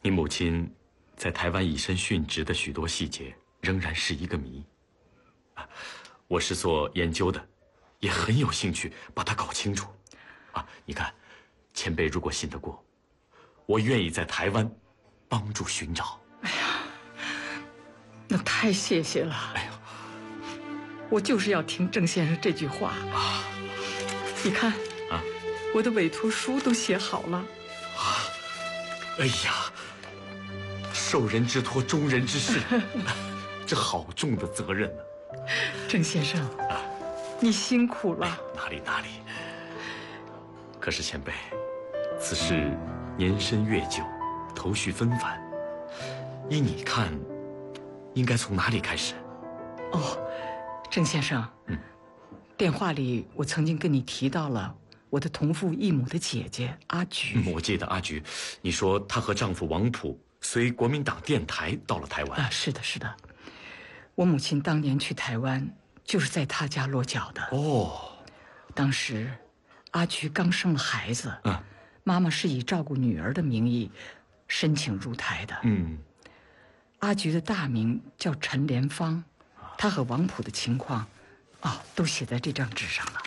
你母亲在台湾以身殉职的许多细节仍然是一个谜。我是做研究的，也很有兴趣把它搞清楚。你看，前辈如果信得过，我愿意在台湾帮助寻找。 哎呀，那太谢谢了。 哎呦， 我就是要听郑先生这句话啊！你看我的委托书都写好了。 哎呀，受人之托，忠人之事，这好重的责任呢。 郑先生，你辛苦了。 哪里。可是前辈，此事年深月久，头绪纷繁，依你看，应该从哪里开始？ 郑先生，电话里我曾经跟你提到了我的同父异母的姐姐阿菊。 我记得阿菊，你说她和丈夫王溥随国民党电台到了台湾。是的。我母亲当年去台湾就是在她家落脚的。当时阿菊刚生了孩子，妈妈是以照顾女儿的名义申请入台的。阿菊的大名叫陈莲芳，她和王溥的情况都写在这张纸上了。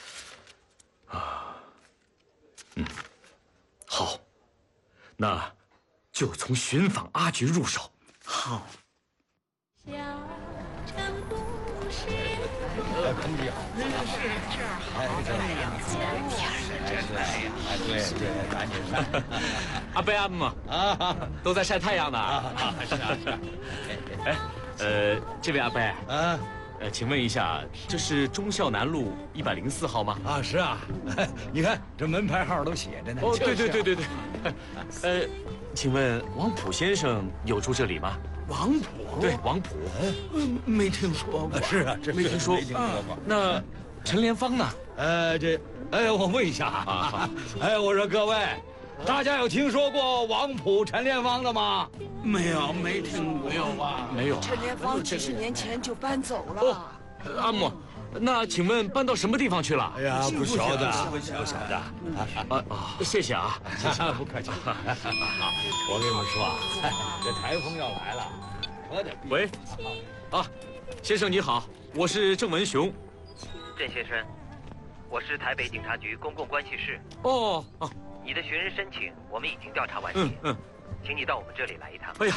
好，那就从寻访阿菊入手。 好。 小城故事。 空气好，是这儿好太阳，对，赶紧晒。 阿伯阿姆都在晒太阳呢。是。这位阿伯请问一下，这是忠孝南路104号吗？ 是啊，你看这门牌号都写着呢。 对。请问王溥先生有住这里吗？ 王溥？ 对，王溥。 没听说过。是啊，这没听说过。那陈莲芳呢？ 我问一下我说各位，大家有听说过王溥、陈莲芳的吗？ 没有，没听过。 没有。 陈莲芳几十年前就搬走了。 阿姆，那请问搬到什么地方去了？ 哎呀，不晓得。 谢谢啊， 谢谢，不客气。我跟你们说这台风要来了，可得。 喂，先生你好，我是郑文雄。 郑先生，我是台北警察局公共关系室。 哦， 你的寻人申请我们已经调查完毕。请你到我们这里来一趟。 哎呀，